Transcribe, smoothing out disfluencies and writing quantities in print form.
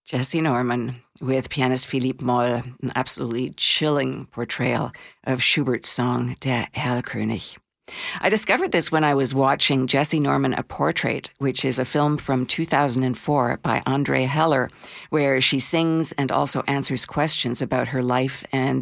Jesse Norman with pianist Philippe Moll, an absolutely chilling portrayal of Schubert's song Der Erlkönig. I discovered this when I was watching Jesse Norman, A Portrait, which is a film from 2004 by Andre Heller, where she sings and also answers questions about her life and